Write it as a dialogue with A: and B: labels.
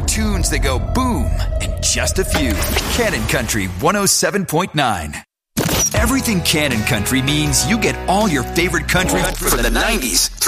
A: tunes that go boom and just a few. Cannon Country 107.9. Everything Cannon Country means you get all your favorite country from the 90s